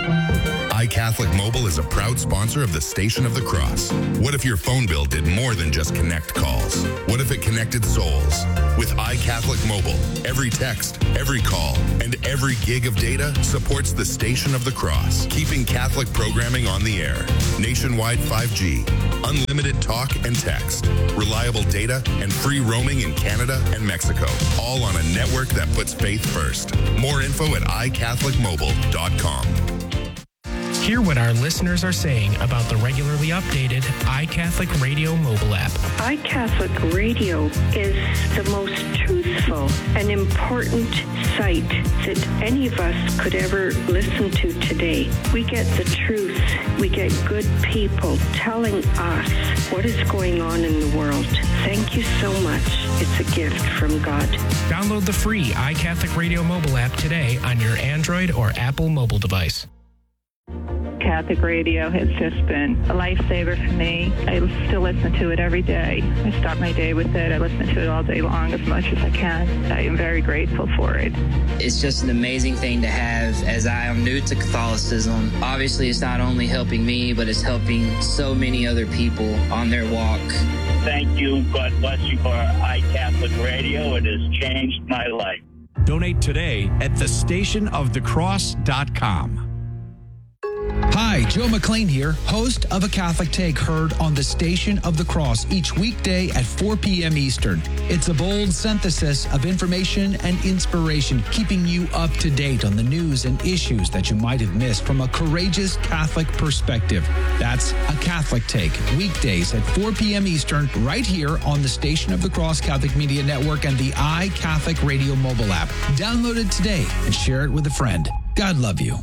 iCatholic Mobile is a proud sponsor of the Station of the Cross. What if your phone bill did more than just connect calls? What if it connected souls? With iCatholic Mobile, every text, every call, and every gig of data supports the Station of the Cross, keeping Catholic programming on the air. Nationwide 5G, unlimited talk and text, reliable data, and free roaming in Canada and Mexico, all on a network that puts faith first. More info at iCatholicMobile.com. Hear what our listeners are saying about the regularly updated iCatholic Radio mobile app. iCatholic Radio is the most truthful and important site that any of us could ever listen to today. We get the truth. We get good people telling us what is going on in the world. Thank you so much. It's a gift from God. Download the free iCatholic Radio mobile app today on your Android or Apple mobile device. Catholic radio has just been a lifesaver for me. I still listen to it every day. I start my day with it. I listen to it all day long as much as I can. I am very grateful for it. It's just an amazing thing to have as I am new to Catholicism. Obviously, it's not only helping me, but it's helping so many other people on their walk. Thank you. God bless you for iCatholic Radio. It has changed my life. Donate today at thestationofthecross.com. Hi, Joe McLean here, host of A Catholic Take, heard on the Station of the Cross each weekday at 4 p.m. Eastern. It's a bold synthesis of information and inspiration, keeping you up to date on the news and issues that you might have missed from a courageous Catholic perspective. That's A Catholic Take, weekdays at 4 p.m. Eastern, right here on the Station of the Cross Catholic Media Network and the iCatholic Radio mobile app. Download it today and share it with a friend. God love you.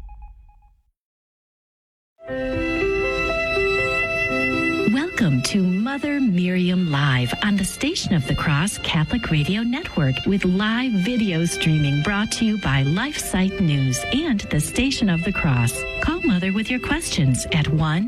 Welcome to Mother Miriam Live on the Station of the Cross Catholic Radio Network with live video streaming brought to you by LifeSite News and the Station of the Cross. Call Mother with your questions at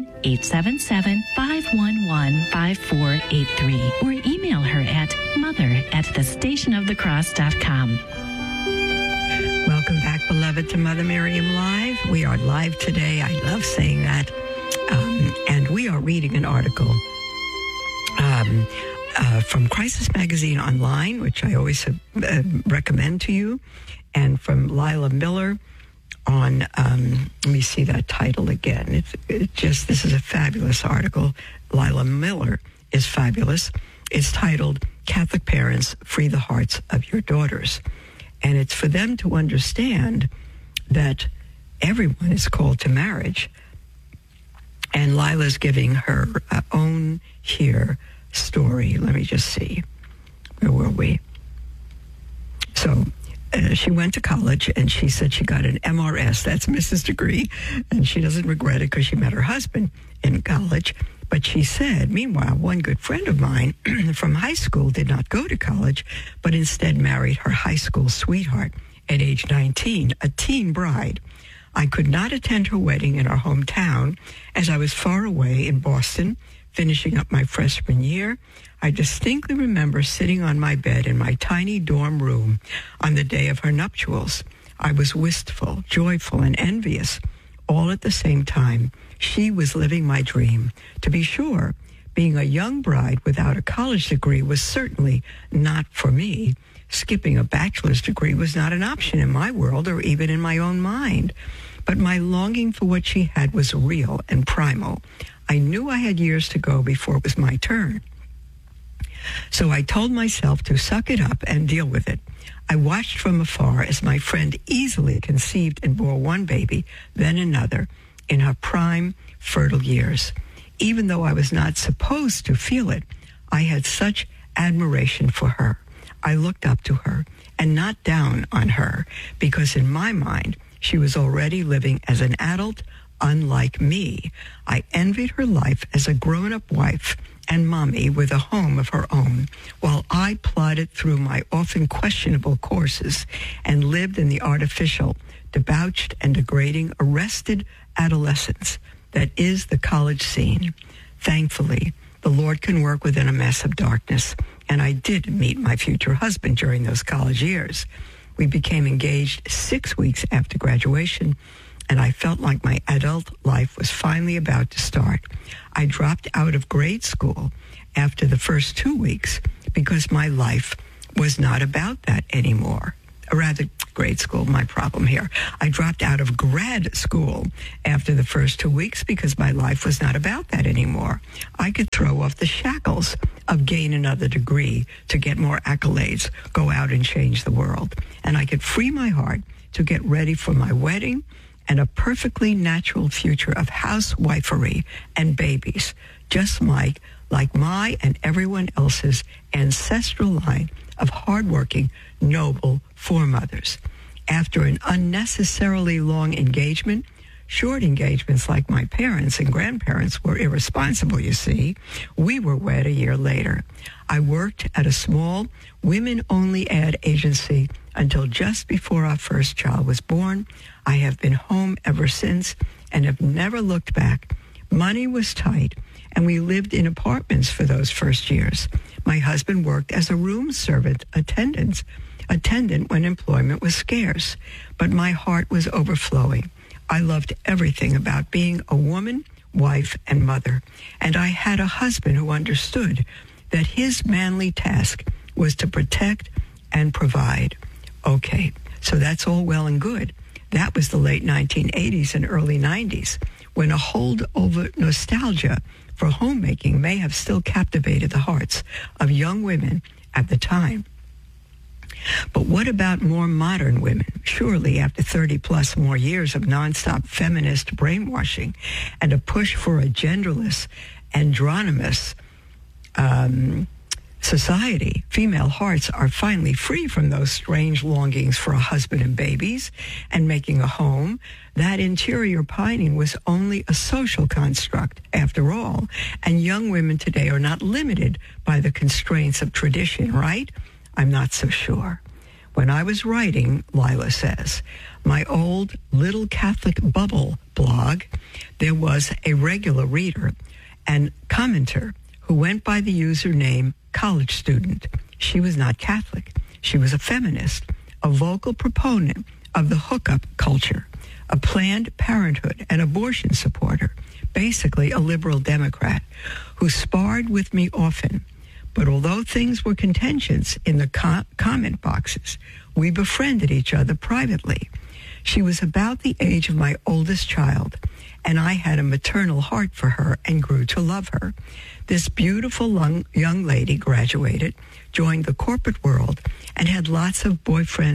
1-877-511-5483 or email her at mother@thestationofthecross.com. Welcome back, beloved, to Mother Miriam Live. We are live today. I love saying that. And we are reading an article from Crisis Magazine Online, which I always recommend to you, and from Lila Miller on, let me see that title again. This is a fabulous article. Lila Miller is fabulous. It's titled, Catholic Parents, Free the Hearts of Your Daughters. And it's for them to understand that everyone is called to marriage. And Lila's giving her own here story. Let me just see. Where were we? So she went to college, and she said she got an MRS. That's Mrs. Degree. And she doesn't regret it because she met her husband in college. But she said, meanwhile, one good friend of mine from high school did not go to college, but instead married her high school sweetheart at age 19, a teen bride. I could not attend her wedding in our hometown as I was far away in Boston, finishing up my freshman year. I distinctly remember sitting on my bed in my tiny dorm room on the day of her nuptials. I was wistful, joyful, and envious, all at the same time. She was living my dream. To be sure, being a young bride without a college degree was certainly not for me. Skipping a bachelor's degree was not an option in my world or even in my own mind. But my longing for what she had was real and primal. I knew I had years to go before it was my turn. So I told myself to suck it up and deal with it. I watched from afar as my friend easily conceived and bore one baby, then another, in her prime, fertile years. Even though I was not supposed to feel it, I had such admiration for her. I looked up to her and not down on her, because in my mind, she was already living as an adult, unlike me. I envied her life as a grown-up wife and mommy with a home of her own, while I plodded through my often questionable courses and lived in the artificial, debauched and degrading, arrested adolescence that is the college scene. Thankfully, the Lord can work within a mess of darkness, and I did meet my future husband during those college years. We became engaged 6 weeks after graduation, and I felt like my adult life was finally about to start. I dropped out of grade school after the first 2 weeks because my life was not about that anymore. Or rather, grade school, my problem here. I dropped out of grad school after the first 2 weeks because my life was not about that anymore. I could throw off the shackles of gain another degree to get more accolades, go out and change the world. And I could free my heart to get ready for my wedding and a perfectly natural future of housewifery and babies, just like my and everyone else's ancestral line of hardworking, noble foremothers. After an unnecessarily long engagement, short engagements like my parents and grandparents were irresponsible, you see, we were wed a year later. I worked at a small women-only ad agency until just before our first child was born. I have been home ever since and have never looked back. Money was tight, and we lived in apartments for those first years. My husband worked as a room servant attendant when employment was scarce, but my heart was overflowing. I loved everything about being a woman, wife, and mother, and I had a husband who understood that his manly task was to protect and provide. Okay, so that's all well and good. That was the late 1980s and early 90s, when a hold over nostalgia for homemaking may have still captivated the hearts of young women at the time. But what about more modern women? Surely after 30 plus more years of nonstop feminist brainwashing and a push for a genderless, androgynous society, female hearts are finally free from those strange longings for a husband and babies and making a home. That interior pining was only a social construct, after all, and young women today are not limited by the constraints of tradition, right? I'm not so sure. When I was writing, Lila says, my old Little Catholic Bubble blog, there was a regular reader and commenter who went by the username College Student. She was not Catholic. She was a feminist, a vocal proponent of the hookup culture, a Planned Parenthood and abortion supporter, basically a liberal Democrat, who sparred with me often. But although things were contentious in the comment boxes, we befriended each other privately. She was about the age of my oldest child, and I had a maternal heart for her and grew to love her. This beautiful young lady graduated, joined the corporate world, and had lots of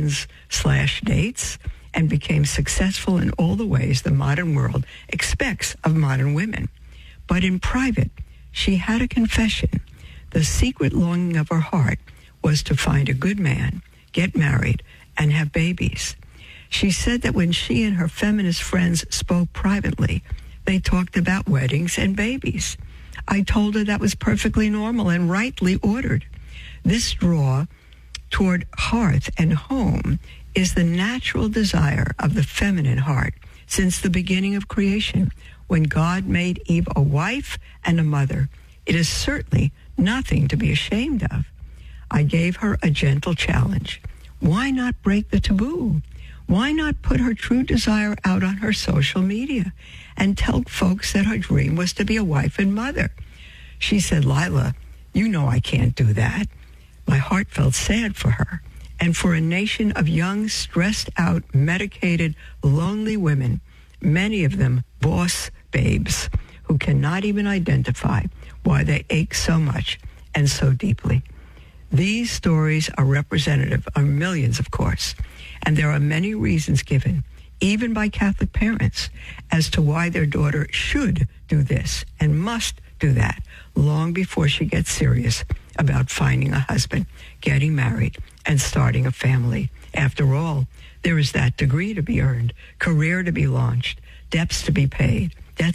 boyfriends/dates, and became successful in all the ways the modern world expects of modern women. But in private, she had a confession. The secret longing of her heart was to find a good man, get married, and have babies. She said that when she and her feminist friends spoke privately, they talked about weddings and babies. I told her that was perfectly normal and rightly ordered. This draw toward hearth and home is the natural desire of the feminine heart since the beginning of creation, when God made Eve a wife and a mother. It is certainly nothing to be ashamed of. I gave her a gentle challenge. Why not break the taboo? Why not put her true desire out on her social media and tell folks that her dream was to be a wife and mother? She said, Lila, you know I can't do that. My heart felt sad for her and for a nation of young, stressed out, medicated, lonely women, many of them boss babes who cannot even identify why they ache so much and so deeply. These stories are representative of millions, of course, and there are many reasons given, even by Catholic parents, as to why their daughter should do this and must do that long before she gets serious about finding a husband, getting married, and starting a family. After all, there is that degree to be earned, career to be launched, debts to be paid,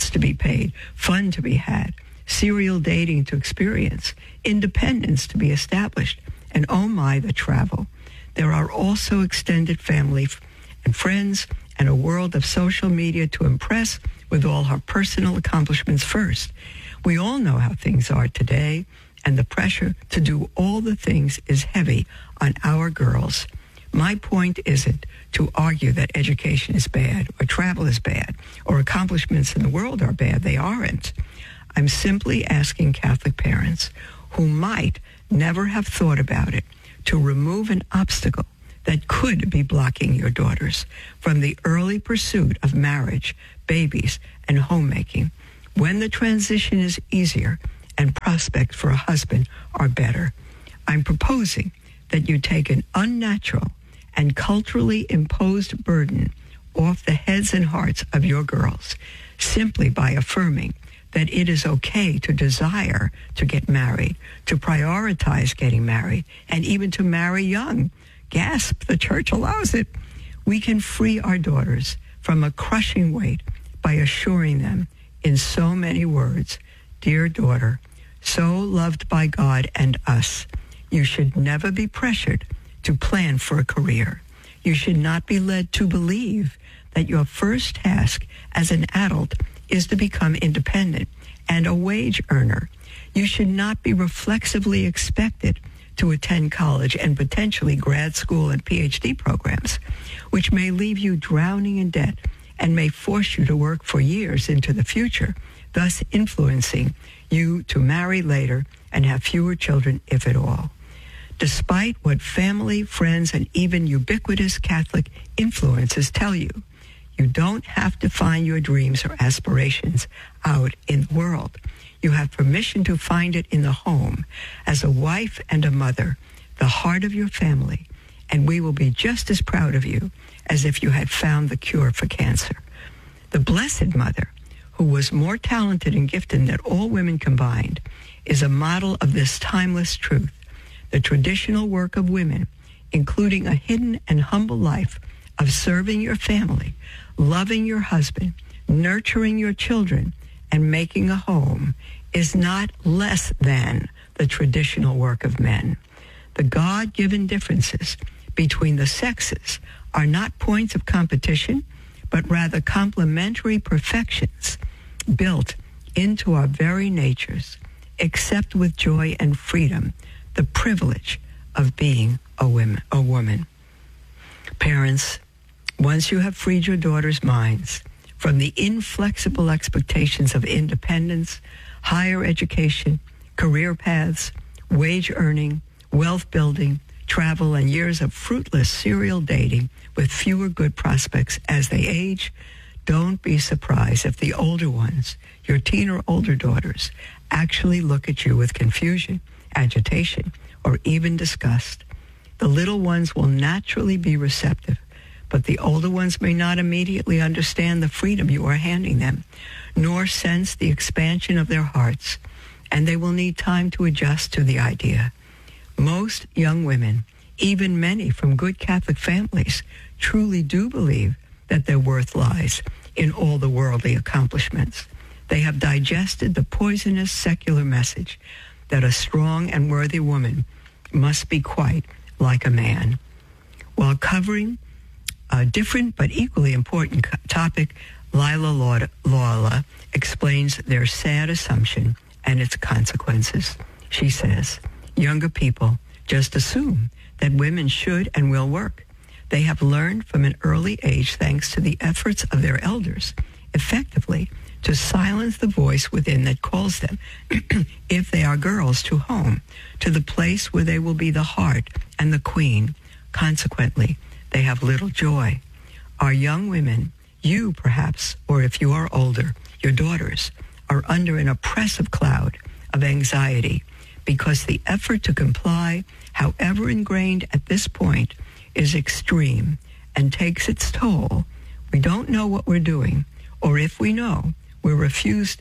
fun to be had, serial dating to experience, independence to be established, and oh my, the travel. There are also extended family and friends and a world of social media to impress with all her personal accomplishments first. We all know how things are today, and the pressure to do all the things is heavy on our girls. My point isn't to argue that education is bad or travel is bad or accomplishments in the world are bad. They aren't. I'm simply asking Catholic parents who might never have thought about it to remove an obstacle that could be blocking your daughters from the early pursuit of marriage, babies, and homemaking when the transition is easier and prospects for a husband are better. I'm proposing that you take an unnatural and culturally imposed burden off the heads and hearts of your girls simply by affirming that it is okay to desire to get married, to prioritize getting married, and even to marry young. Gasp, the church allows it. We can free our daughters from a crushing weight by assuring them in so many words, dear daughter, so loved by God and us, you should never be pressured to plan for a career. You should not be led to believe that your first task as an adult is to become independent and a wage earner. You should not be reflexively expected to attend college and potentially grad school and PhD programs, which may leave you drowning in debt and may force you to work for years into the future, thus influencing you to marry later and have fewer children, if at all. Despite what family, friends, and even ubiquitous Catholic influences tell you, you don't have to find your dreams or aspirations out in the world. You have permission to find it in the home as a wife and a mother, the heart of your family, and we will be just as proud of you as if you had found the cure for cancer. The Blessed Mother, who was more talented and gifted than all women combined, is a model of this timeless truth. The traditional work of women, including a hidden and humble life of serving your family, loving your husband, nurturing your children, and making a home, is not less than the traditional work of men. The God-given differences between the sexes are not points of competition, but rather complementary perfections built into our very natures. Accept with joy and freedom the privilege of being a woman. Parents, once you have freed your daughters' minds from the inflexible expectations of independence, higher education, career paths, wage earning, wealth building, travel, and years of fruitless serial dating with fewer good prospects as they age, don't be surprised if the older ones, your teen or older daughters, actually look at you with confusion, agitation, or even disgust. The little ones will naturally be receptive, but the older ones may not immediately understand the freedom you are handing them, nor sense the expansion of their hearts, and they will need time to adjust to the idea. Most young women, even many from good Catholic families, truly do believe that their worth lies in all the worldly accomplishments. They have digested the poisonous secular message that a strong and worthy woman must be quite like a man. While covering a different but equally important topic, Lila Lawla explains their sad assumption and its consequences. She says, younger people just assume that women should and will work. They have learned from an early age, thanks to the efforts of their elders, effectively to silence the voice within that calls them, if they are girls, to home, to the place where they will be the heart and the queen. Consequently, they have little joy. Our young women, you perhaps, or if you are older, your daughters, are under an oppressive cloud of anxiety because the effort to comply, however ingrained at this point, is extreme and takes its toll. We don't know what we're doing, or if we know, we refuse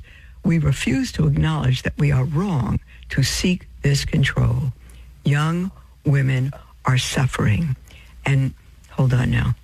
to acknowledge that we are wrong to seek this control. Young women are suffering. And hold on now.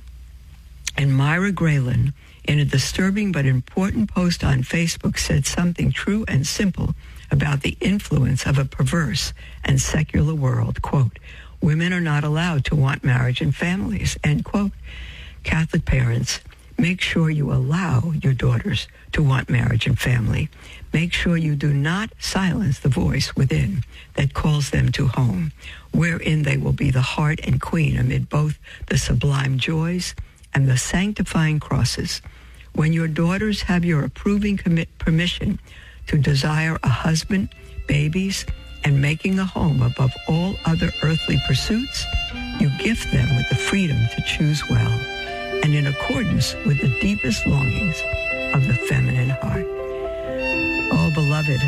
And Myra Graylin, in a disturbing but important post on Facebook, said something true and simple about the influence of a perverse and secular world. Quote, women are not allowed to want marriage and families, end quote. Catholic parents, Make sure you allow your daughters to want marriage and family. Make sure you do not silence the voice within that calls them to home, wherein they will be the heart and queen amid both the sublime joys and the sanctifying crosses. When your daughters have your approving permission to desire a husband, babies, and making a home above all other earthly pursuits, you gift them with the freedom to choose well and in accordance with the deepest longings of the feminine heart. Oh, beloved,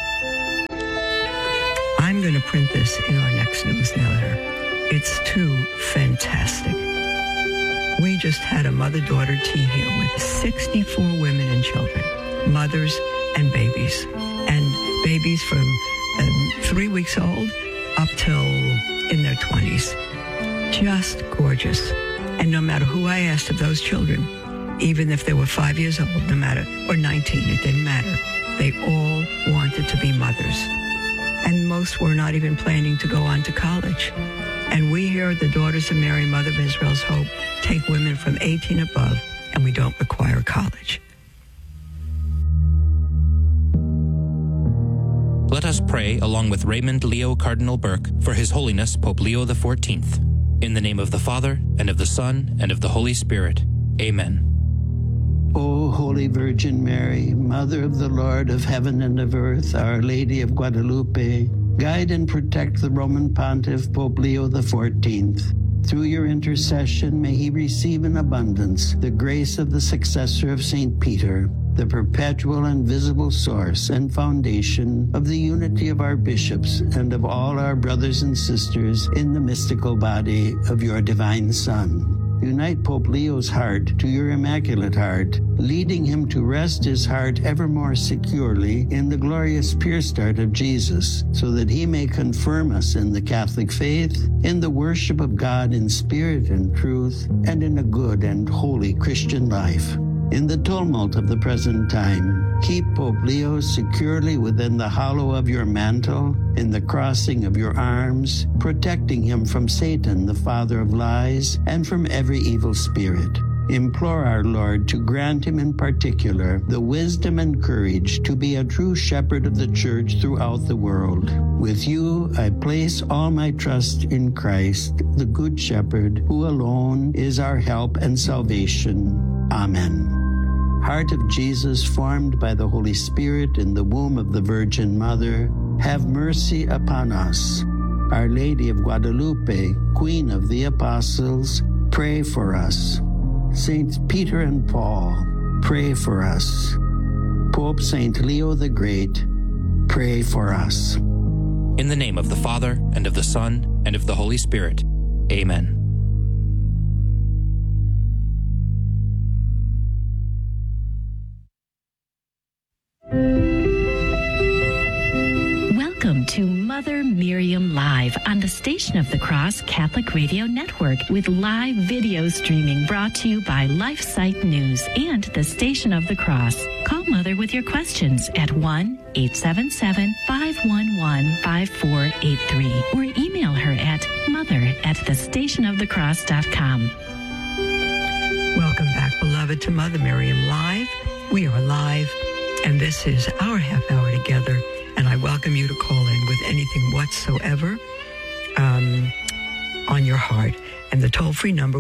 I'm going to print this in our next newsletter. It's too fantastic. We just had a mother-daughter tea here with 64 women and children, mothers and babies from 3 weeks old up till in their 20s. Just gorgeous. And no matter who I asked of those children, even if they were 5 years old, or 19, it didn't matter. They all wanted to be mothers. And most were not even planning to go on to college. And we here at the Daughters of Mary, Mother of Israel's Hope, take women from 18 above, and we don't require college. Let us pray along with Raymond Leo Cardinal Burke for His Holiness Pope Leo XIV. In the name of the Father, and of the Son, and of the Holy Spirit. Amen. O Holy Virgin Mary, Mother of the Lord of heaven and of earth, Our Lady of Guadalupe, guide and protect the Roman Pontiff Pope Leo XIV. Through your intercession, may he receive in abundance the grace of the successor of St. Peter, the perpetual and visible source and foundation of the unity of our bishops and of all our brothers and sisters in the mystical body of your divine Son. Unite Pope Leo's heart to your Immaculate Heart, leading him to rest his heart ever more securely in the glorious pure start of Jesus, so that he may confirm us in the Catholic faith, in the worship of God in spirit and truth, and in a good and holy Christian life. In the tumult of the present time, keep Pope Leo securely within the hollow of your mantle, in the crossing of your arms, protecting him from Satan, the father of lies, and from every evil spirit. Implore our Lord to grant him in particular the wisdom and courage to be a true shepherd of the church throughout the world. With you, I place all my trust in Christ, the Good Shepherd, who alone is our help and salvation. Amen. Heart of Jesus, formed by the Holy Spirit in the womb of the Virgin Mother, have mercy upon us. Our Lady of Guadalupe, Queen of the Apostles, pray for us. Saints Peter and Paul, pray for us. Pope Saint Leo the Great, pray for us. In the name of the Father, and of the Son, and of the Holy Spirit. Amen. Welcome to Mother Miriam Live on the Station of the Cross Catholic Radio Network with live video streaming brought to you by LifeSite News and the Station of the Cross. Call Mother with your questions at 1-877-511-5483 or email her at mother@thestationofthecross.com. Welcome back, beloved, to Mother Miriam Live. We are live, and this is our half hour together. And I welcome you to call in with anything whatsoever on your heart. And the toll-free number,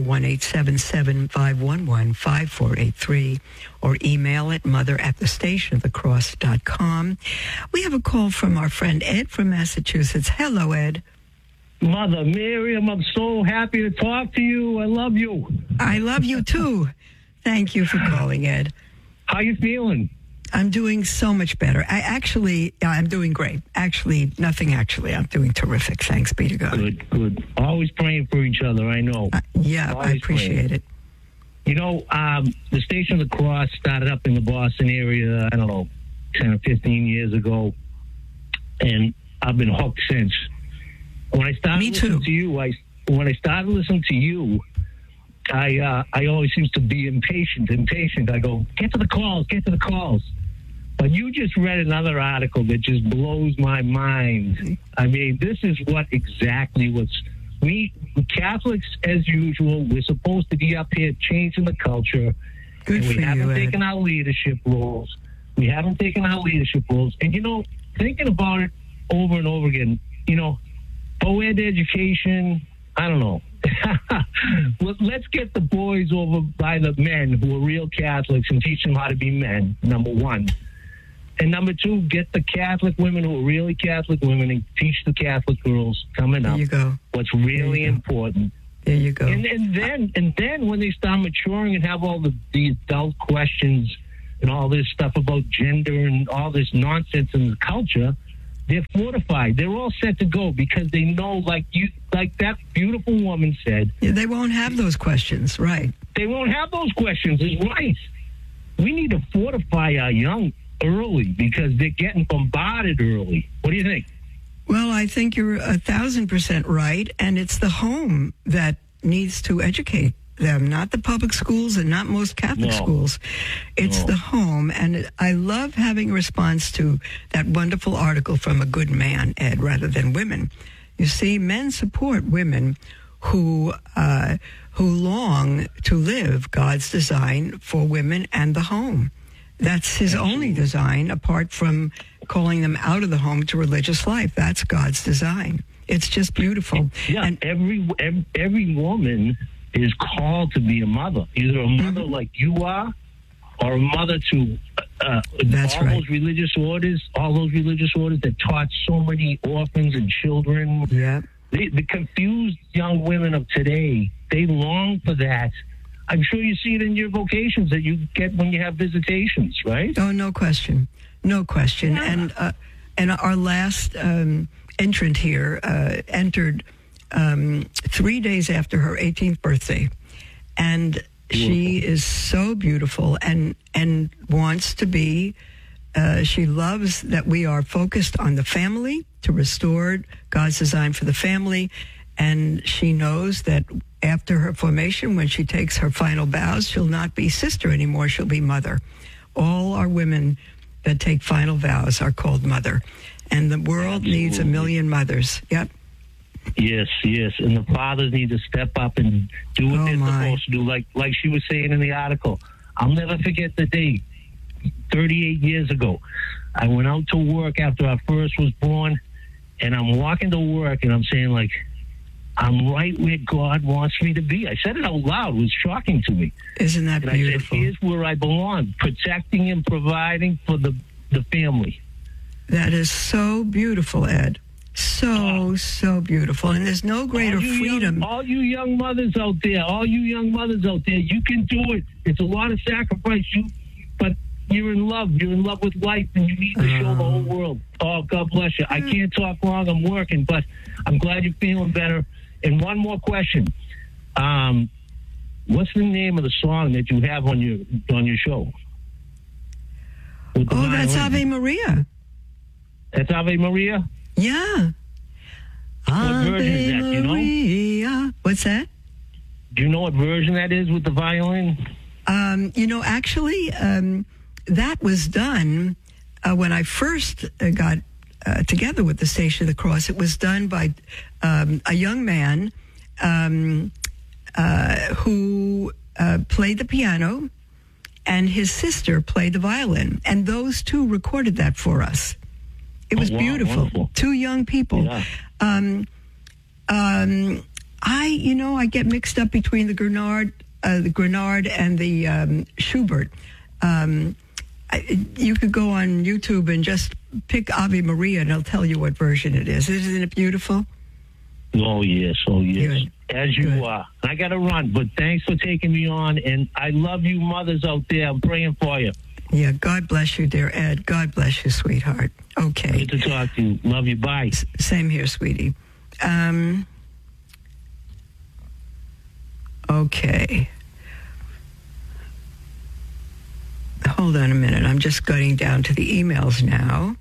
1-877-511-5483, or email it mother@thestationofthecross.com. We have a call from our friend Ed from Massachusetts. Hello, Ed. Mother Miriam, I'm so happy to talk to you. I love you. I love you, too. Thank you for calling, Ed. How you feeling? I'm doing so much better. I'm doing great. I'm doing terrific. Thanks be to God. Good. Always praying for each other, I know. I appreciate it. You know, the Station of the Cross started up in the Boston area, 10 or 15 years ago, and I've been hooked since. When I started listening to you, I always seems to be impatient. I go, get to the calls. But you just read another article that just blows my mind. I mean, this is we Catholics, as usual, we're supposed to be up here changing the culture. Good and we for haven't you, Ed. taken our leadership roles. We haven't taken our leadership roles. And, thinking about it over and over again, co-ed education, I don't know. Let's get the boys over by the men who are real Catholics and teach them how to be men, number one. And number two, get the Catholic women who are really Catholic women and teach the Catholic girls coming up There you go. what's really important. There you go. And then when they start maturing and have all the adult questions and all this stuff about gender and all this nonsense in the culture, they're fortified. They're all set to go because they know, like that beautiful woman said. Yeah, they won't have those questions, right? They won't have those questions. It's right. We need to fortify our young early because they're getting bombarded early. What do you think? Well, I think you're 1,000% right, and it's the home that needs to educate them, not the public schools and not most Catholic schools. It's the home, and I love having a response to that wonderful article from a good man, Ed, rather than women. You see, men support women who long to live God's design for women and the home. That's his only design, apart from calling them out of the home to religious life. That's God's design. It's just beautiful. Yeah, and every woman is called to be a mother, either a mother like you are, or a mother to those religious orders that taught so many orphans and children. Yeah, the confused young women of today, they long for that. I'm sure you see it in your vocations that you get when you have visitations, right? Oh, no question. Yeah. And our last entrant here entered 3 days after her 18th birthday, and she is so beautiful and wants to be. She loves that we are focused on the family, to restore God's design for the family, and she knows that after her formation, when she takes her final vows, she'll not be sister anymore, she'll be mother. All our women that take final vows are called mother, and the world needs a million mothers. Yep. Yes, and the fathers need to step up and do what they're supposed to do, like she was saying in the article. I'll never forget the day, 38 years ago. I went out to work after our first was born, and I'm walking to work, and I'm saying, like, I'm right where God wants me to be. I said it out loud. It was shocking to me. Isn't that beautiful? I said, here's where I belong, protecting and providing for the family. That is so beautiful, Ed. So beautiful. And there's no greater freedom. All you young mothers out there, you can do it. It's a lot of sacrifice, but you're in love. You're in love with life, and you need to show the whole world. Oh, God bless you. I can't talk long. I'm working, but I'm glad you're feeling better. And one more question. What's the name of the song that you have on your show? Oh, that's Ave Maria. That's Ave Maria? Yeah. What version is that, you know? Maria. What's that? Do you know what version that is with the violin? Actually, that was done when I first got together with the Station of the Cross. It was done by a young man who played the piano, and his sister played the violin. And those two recorded that for us. It was beautiful. Wonderful. Two young people. Yeah. I get mixed up between the Grenard and the Schubert. You could go on YouTube and just pick Ave Maria, and it'll tell you what version it is. Isn't it beautiful? Oh, yes. Good. As you are. I got to run, but thanks for taking me on, and I love you mothers out there. I'm praying for you. Yeah, God bless you, dear Ed. God bless you, sweetheart. Okay. Good to talk to you. Love you. Bye. Same here, sweetie. Okay. Hold on a minute. I'm just getting down to the emails now.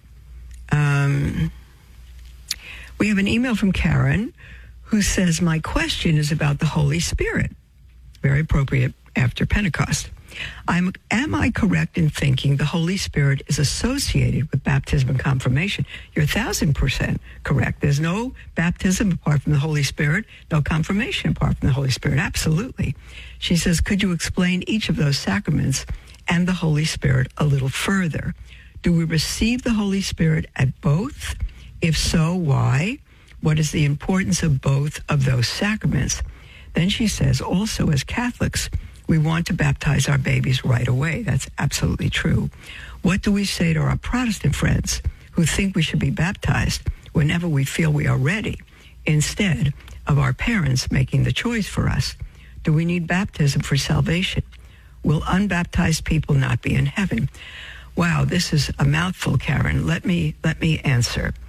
We have an email from Karen who says, my question is about the Holy Spirit. Very appropriate after Pentecost. Am I correct in thinking the Holy Spirit is associated with baptism and confirmation? You're 1,000% correct. There's no baptism apart from the Holy Spirit, no confirmation apart from the Holy Spirit. Absolutely. She says, could you explain each of those sacraments and the Holy Spirit a little further? Do we receive the Holy Spirit at both? If so, why? What is the importance of both of those sacraments? Then she says, also as Catholics, we want to baptize our babies right away. That's absolutely true. What do we say to our Protestant friends who think we should be baptized whenever we feel we are ready, instead of our parents making the choice for us? Do we need baptism for salvation? Will unbaptized people not be in heaven? Wow, this is a mouthful, Karen. Let me answer.